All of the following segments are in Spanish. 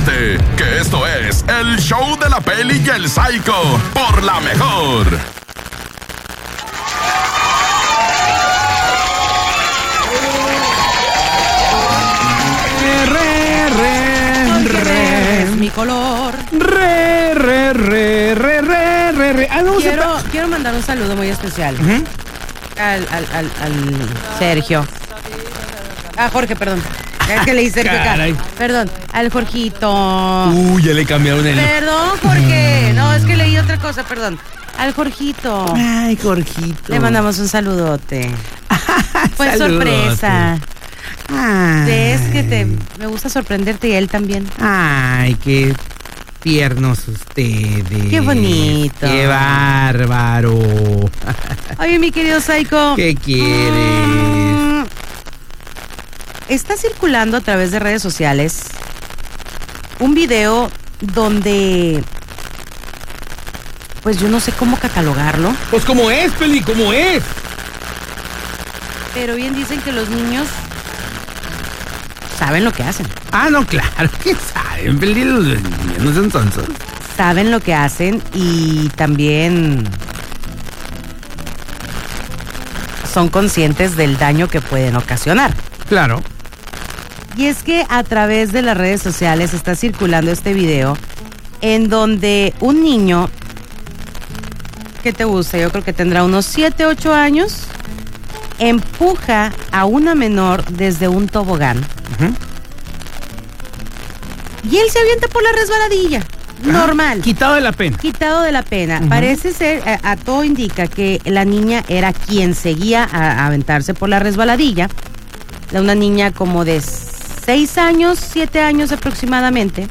prepárate, que esto es el show de la Peli y el Psycho por La Mejor. Es mi color. Quiero mandar un saludo muy especial al Sergio. Jorge, perdón. Es que le hice Sergio acá. Perdón, al Jorgito. Ya le cambiaron el... Perdón, Jorge. No, es que leí otra cosa, perdón. Al Jorgito. Ay, Jorgito. Le mandamos un saludote. Fue Saludote. sorpresa. Ay. Es que me gusta sorprenderte y él también. Ay, qué tiernos ustedes. Qué bonito. Qué bárbaro. Oye, mi querido Psycho. ¿Qué quieres? Está circulando a través de redes sociales un video donde, pues yo no sé cómo catalogarlo, Pues como es, Peli, como es. pero bien dicen que los niños saben lo que hacen. Ah, no, claro que saben, Peli, los niños no son tontos. Saben lo que hacen y también son conscientes del daño que pueden ocasionar. Claro. Y es que a través de las redes sociales está circulando este video en donde un niño, ¿qué te gusta? Yo creo que tendrá unos 7, 8 años, empuja a una menor desde un tobogán. Y él se avienta por la resbaladilla. Normal. Quitado de la pena. Quitado de la pena. Parece ser, a todo indica que la niña era quien seguía a aventarse por la resbaladilla. Una niña como de 6 años, 7 años aproximadamente.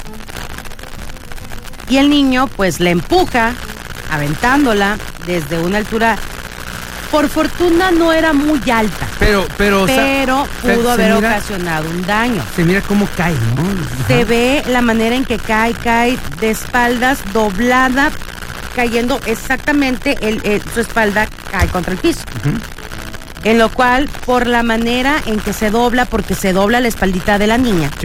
Y el niño pues la empuja, aventándola desde una altura, por fortuna no era muy alta, Pero pudo haber ocasionado un daño. Se mira cómo cae, ¿no? Se ve la manera en que cae de espaldas, doblada, cayendo exactamente, su espalda cae contra el piso. En lo cual, por la manera en que se dobla, porque se dobla la espaldita de la niña, Sí.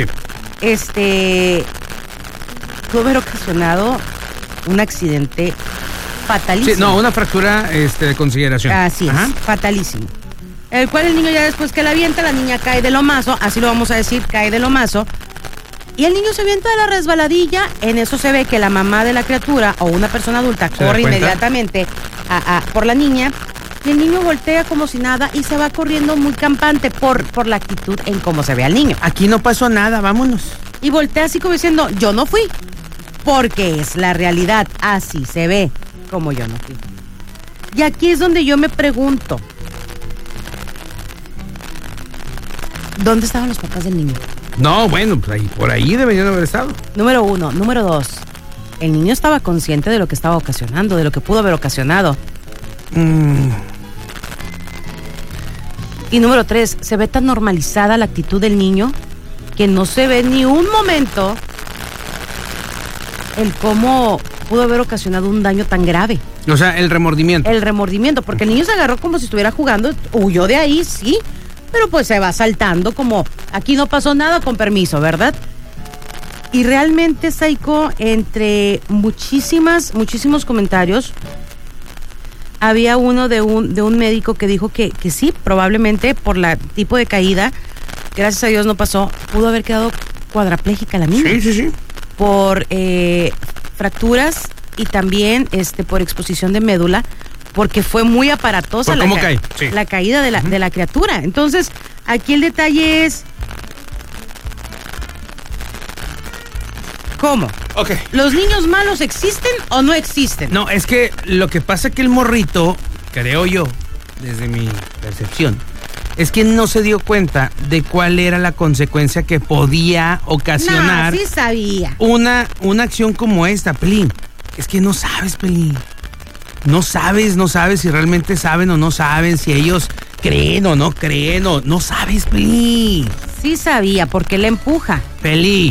pudo haber ocasionado un accidente fatalísimo. Sí, no, una fractura de consideración. Así es, fatalísimo. El cual el niño ya después que la avienta, la niña cae de lomazo, así lo vamos a decir, cae de lomazo. Y el niño se avienta de la resbaladilla, en eso se ve que la mamá de la criatura o una persona adulta corre inmediatamente por la niña. Y el niño voltea como si nada y se va corriendo muy campante por la actitud en cómo se ve al niño. Aquí no pasó nada, vámonos. Y voltea así como diciendo, yo no fui, porque es la realidad, así se ve como yo no fui. Y aquí es donde yo me pregunto, ¿dónde estaban los papás del niño? No, bueno, pues por ahí deberían haber estado. Número 1. Número 2, el niño estaba consciente de lo que estaba ocasionando, de lo que pudo haber ocasionado. Y número 3, se ve tan normalizada la actitud del niño que no se ve ni un momento el cómo pudo haber ocasionado un daño tan grave. O sea, el remordimiento. El remordimiento, porque el niño se agarró como si estuviera jugando, huyó de ahí, sí, pero pues se va saltando como, aquí no pasó nada, con permiso, ¿verdad? Y realmente, Psycho, entre muchísimos comentarios, había uno de un médico que dijo que sí, probablemente por la tipo de caída, gracias a Dios no pasó, pudo haber quedado cuadraplégica la niña. Sí. Por fracturas y también por exposición de médula, porque fue muy aparatosa la caída de la criatura. Entonces, aquí el detalle es, ¿cómo? Ok. ¿Los niños malos existen o no existen? No, es que lo que pasa es que el morrito, creo yo, desde mi percepción, es que no se dio cuenta de cuál era la consecuencia que podía ocasionar. No, sí sabía. Una acción como esta, Pelín. Es que no sabes, Pelín. No sabes si realmente saben o no saben, si ellos creen o no creen, o no sabes, Pelín. Sí sabía, porque le empuja. Peli.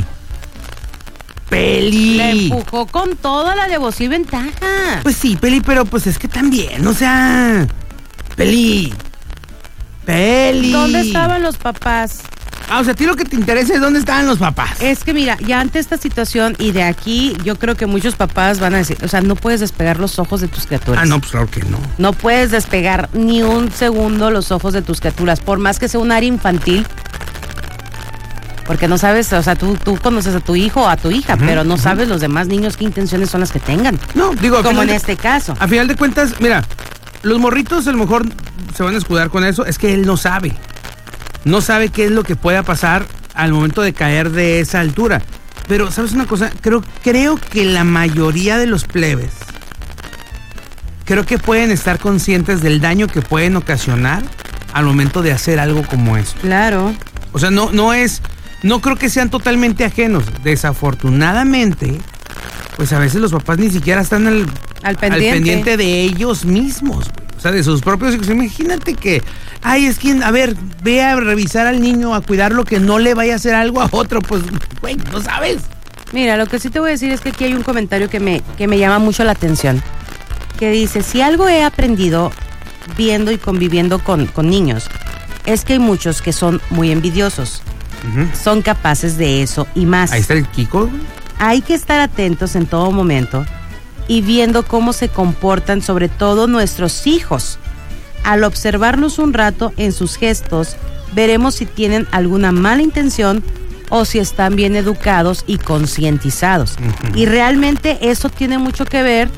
Le empujó con toda la alevosía y ventaja. Pues sí, Peli, pero pues es que también, o sea... Peli. ¿Dónde estaban los papás? O sea, a ti lo que te interesa es dónde estaban los papás. Es que mira, ya ante esta situación y de aquí, yo creo que muchos papás van a decir, o sea, no puedes despegar los ojos de tus criaturas. No, pues claro que no. No puedes despegar ni un segundo los ojos de tus criaturas, por más que sea un área infantil. Porque no sabes, o sea, tú conoces a tu hijo o a tu hija, pero no sabes los demás niños qué intenciones son las que tengan. No, digo, como en este caso. A final de cuentas, mira, los morritos a lo mejor se van a escudar con eso, es que él no sabe. No sabe qué es lo que pueda pasar al momento de caer de esa altura. Pero, ¿sabes una cosa? Creo que la mayoría de los plebes creo que pueden estar conscientes del daño que pueden ocasionar al momento de hacer algo como esto. Claro. O sea, no creo que sean totalmente ajenos. Desafortunadamente, pues a veces los papás ni siquiera están al pendiente de ellos mismos, güey. O sea, de sus propios hijos. Imagínate que, es que, a ver, ve a revisar al niño, a cuidarlo, que no le vaya a hacer algo a otro. Pues, güey, no sabes. Mira, lo que sí te voy a decir es que aquí hay un comentario que me llama mucho la atención. Que dice, si algo he aprendido viendo y conviviendo con niños, es que hay muchos que son muy envidiosos. Son capaces de eso y más. Ahí está el Kiko. Hay que estar atentos en todo momento y viendo cómo se comportan, sobre todo nuestros hijos. Al observarlos un rato en sus gestos, veremos si tienen alguna mala intención o si están bien educados y concientizados. Y realmente eso tiene mucho que ver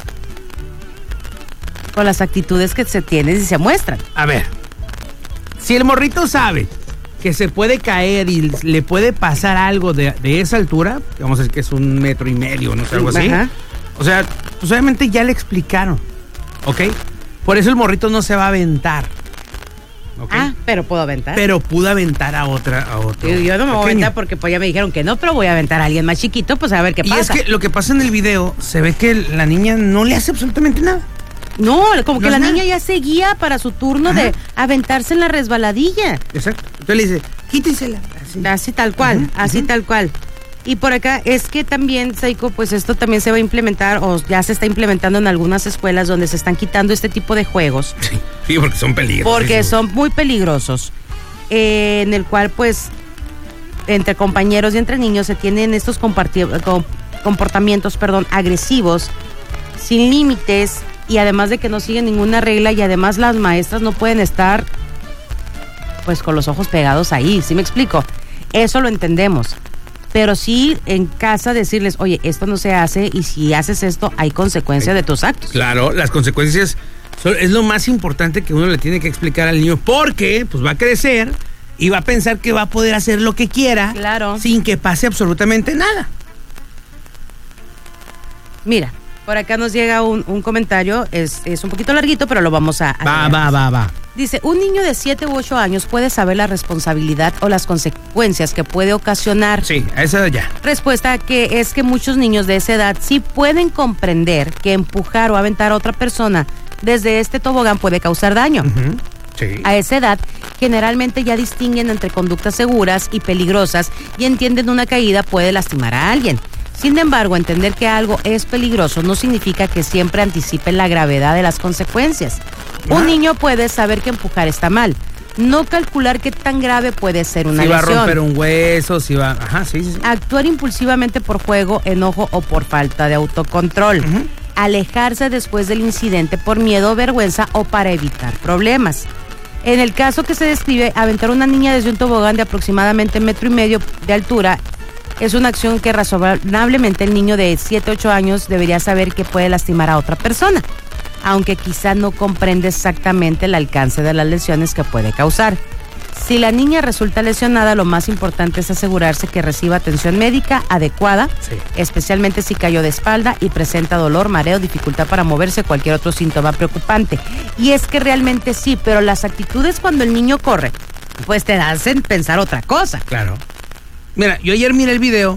con las actitudes que se tienen y se muestran. A ver, si el morrito sabe que se puede caer y le puede pasar algo de esa altura, vamos a decir que es 1,5 metros, no sé, algo así. Ajá. O sea, pues obviamente ya le explicaron, ¿ok? Por eso el morrito no se va a aventar, ¿ok? Pero puedo aventar. Pero pudo aventar a otro. Yo no me voy a pequeño. aventar porque pues ya me dijeron que no, pero voy a aventar a alguien más chiquito, pues a ver qué pasa. Y es que lo que pasa en el video, se ve que la niña no le hace absolutamente nada. No, como que No la es nada. niña ya seguía para su turno de aventarse en la resbaladilla. Exacto. Entonces le dice, quítesela. Así tal cual, tal cual. Y por acá es que también, Saiko, pues esto también se va a implementar o ya se está implementando en algunas escuelas donde se están quitando este tipo de juegos. Sí, porque son peligrosos. Porque son muy peligrosos. En el cual, pues, entre compañeros y entre niños se tienen estos comportamientos, agresivos, sin límites, y además de que no siguen ninguna regla, y además las maestras no pueden estar pues con los ojos pegados ahí, ¿sí me explico? Eso lo entendemos, pero sí en casa decirles, oye, esto no se hace, y si haces esto hay consecuencias de tus actos. Claro, las consecuencias es lo más importante que uno le tiene que explicar al niño, porque pues va a crecer y va a pensar que va a poder hacer lo que quiera, claro, sin que pase absolutamente nada. Mira, por acá nos llega un comentario, es un poquito larguito, pero lo vamos a Va. Dice, un niño de 7 u 8 años puede saber la responsabilidad o las consecuencias que puede ocasionar. Sí, a esa ya. Respuesta que es que muchos niños de esa edad sí pueden comprender que empujar o aventar a otra persona desde este tobogán puede causar daño. Sí. A esa edad, generalmente ya distinguen entre conductas seguras y peligrosas y entienden una caída puede lastimar a alguien. Sin embargo, entender que algo es peligroso no significa que siempre anticipen la gravedad de las consecuencias. Un niño puede saber que empujar está mal, no calcular qué tan grave puede ser una lesión. Si va a romper un hueso, si va... Ajá, sí. Actuar impulsivamente por juego, enojo o por falta de autocontrol. Alejarse después del incidente por miedo, vergüenza o para evitar problemas. En el caso que se describe, aventar a una niña desde un tobogán de aproximadamente 1,5 metros de altura es una acción que razonablemente el niño de 7, 8 años debería saber que puede lastimar a otra persona, aunque quizá no comprende exactamente el alcance de las lesiones que puede causar. Si la niña resulta lesionada, lo más importante es asegurarse que reciba atención médica adecuada, especialmente si cayó de espalda y presenta dolor, mareo, dificultad para moverse, cualquier otro síntoma preocupante. Y es que realmente sí, pero las actitudes cuando el niño corre, pues te hacen pensar otra cosa. Claro. Mira, yo ayer miré el video,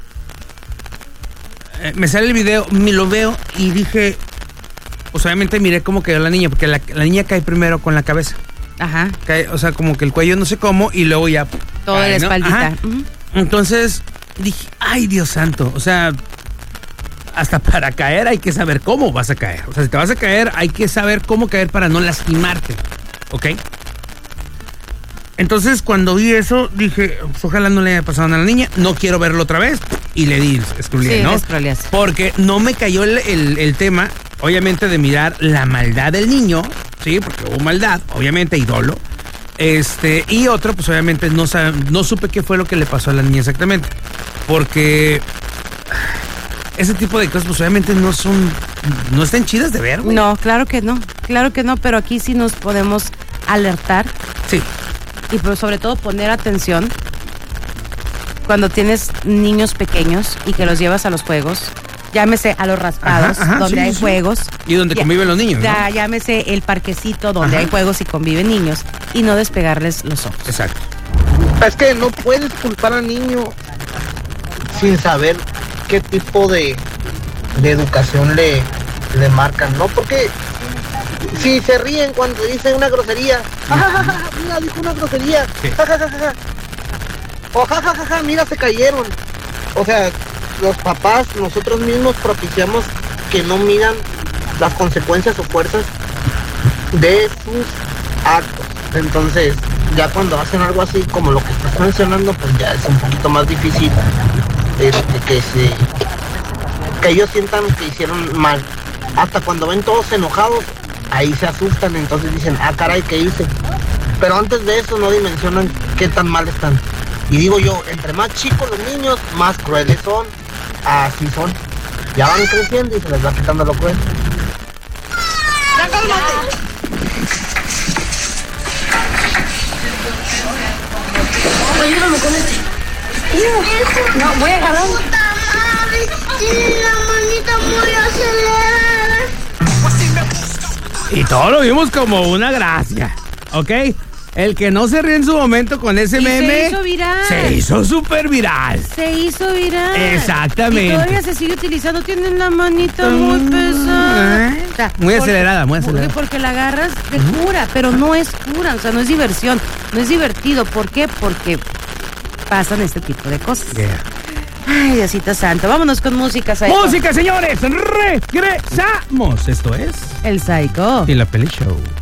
me sale el video, me lo veo y dije, pues obviamente miré cómo quedó la niña, porque la niña cae primero con la cabeza. Ajá. Cae, o sea, como que el cuello no sé cómo y luego ya... Toda la espaldita. Ajá. Entonces dije, ay Dios santo, o sea, hasta para caer hay que saber cómo vas a caer. O sea, si te vas a caer hay que saber cómo caer para no lastimarte, ¿ok? Entonces, cuando vi eso, dije, pues, ojalá no le haya pasado nada a la niña, no quiero verlo otra vez. Y le di scrolleé, Sí, ¿no? scrolleaste. Porque no me cayó el tema, obviamente, de mirar la maldad del niño, ¿sí? Porque hubo maldad, obviamente, y dolo. Y otro, pues obviamente no supe qué fue lo que le pasó a la niña exactamente. Porque ese tipo de cosas, pues obviamente no están chidas de ver, güey. No, claro que no, pero aquí sí nos podemos alertar Sí. y pues, sobre todo poner atención cuando tienes niños pequeños y que los llevas a los juegos, llámese a los raspados, Ajá, donde sí, hay sí. juegos. Y donde conviven los niños, ¿no? Ya, llámese el parquecito donde Ajá. hay juegos y conviven niños y no despegarles los ojos. Exacto. Es que no puedes culpar al niño sin saber qué tipo de educación le marcan, ¿no? Porque si se ríen cuando dice una grosería, jajajaja, mira, dijo una grosería, Sí. jajajaja, o jajajaja, mira, se cayeron. O sea, los papás, nosotros mismos propiciamos que no midan las consecuencias o fuerzas de sus actos. Entonces, ya cuando hacen algo así como lo que estás mencionando, pues ya es un poquito más difícil que ellos sientan que hicieron mal. Hasta cuando ven todos enojados, ahí se asustan, entonces dicen, ah, caray, ¿qué hice? Pero antes de eso no dimensionan qué tan mal están. Y digo yo, entre más chicos los niños, más crueles son. Así son. Ya van creciendo y se les va quitando lo cruel. ¡Ya cálmate! Ayúdame con este. No, voy a agarrar. Tiene la manita muy acelerada. Y todo lo vimos como una gracia, ¿ok? El que no se ríe en su momento con ese Y meme. se hizo viral. Se hizo súper viral. Se hizo viral. Exactamente. Y todavía se sigue utilizando. Tienen la manita muy pesada. O sea, Muy acelerada, muy acelerada. Porque la agarras de cura, pero no es cura. O sea, no es diversión. No es divertido. ¿Por qué? Porque pasan este tipo de cosas. Yeah. Ay, Diosito Santo. Vámonos con música, Psycho. Música, señores. Regresamos. Esto es El Psycho. Y la Peli Show.